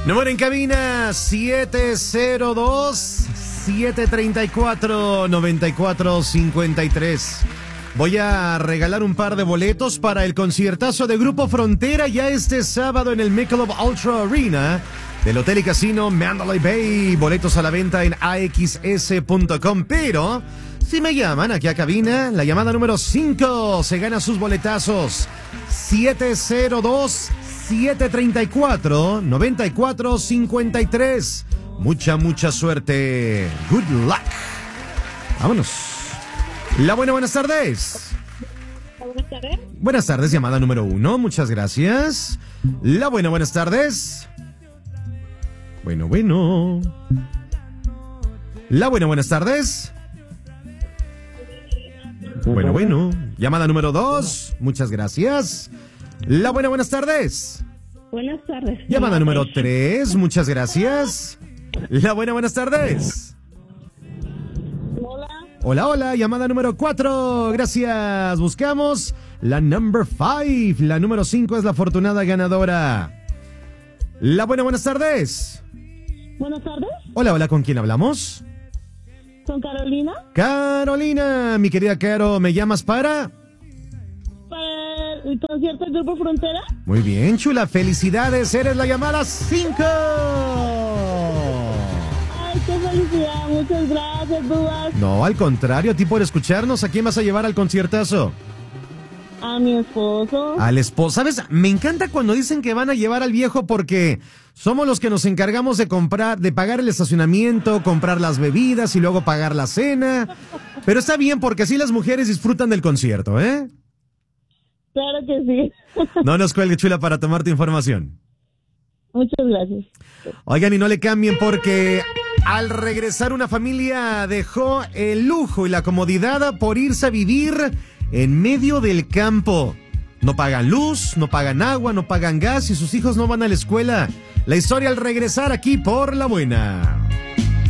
Número en cabina 702-734-9453. Voy a regalar un par de boletos para el conciertazo de Grupo Frontera ya este sábado en el Michelob Ultra Arena del Hotel y Casino Mandalay Bay. Boletos a la venta en axs.com. Pero si me llaman aquí a cabina, la llamada número 5 se gana sus boletazos. 702-734-9453. Mucha suerte. Good luck. Vámonos. La buena, buenas tardes. Buenas tardes. Buenas tardes, llamada número 1. Muchas gracias. La buena, buenas tardes. Bueno. La buena, buenas tardes. Bueno. Llamada número 2. Muchas gracias. La buena, buenas tardes. Buenas tardes. Llamada número 3. Muchas gracias. La buena, buenas tardes. Hola. Llamada número 4. Gracias. Buscamos la number 5. La número 5 es la afortunada ganadora. La buena, buenas tardes. Buenas tardes. Hola. ¿Con quién hablamos? ¿Con Carolina? Carolina, mi querida Caro, ¿me llamas para? ¿Para el concierto del Grupo Frontera? Muy bien, chula. Felicidades. Eres la llamada 5. Ay, qué felicidad. Muchas gracias, Dubas. No, al contrario, a ti por escucharnos. ¿A quién vas a llevar al conciertazo? A mi esposo. Al esposo. ¿Sabes? Me encanta cuando dicen que van a llevar al viejo porque somos los que nos encargamos de comprar, de pagar el estacionamiento, comprar las bebidas y luego pagar la cena. Pero está bien porque así las mujeres disfrutan del concierto, ¿eh? Claro que sí. No nos cuelgue, chula, para tomar tu información. Muchas gracias. Oigan, y no le cambien porque al regresar una familia dejó el lujo y la comodidad por irse a vivir en medio del campo. No pagan luz, no pagan agua, no pagan gas y sus hijos no van a la escuela. La historia al regresar aquí por La Buena.